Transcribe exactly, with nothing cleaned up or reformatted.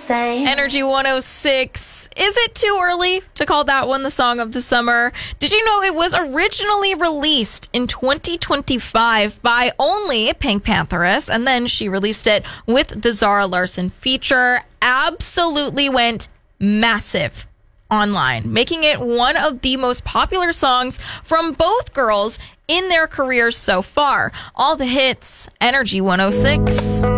same. Energy one oh six. Is it too early to call that one the song of the summer? Did you know it was originally released in twenty twenty-five by only Pink Pantheress, and then she released it with the Zara Larsson feature. Absolutely went massive online, making it one of the most popular songs from both girls in their careers so far. All the hits, Energy one oh six.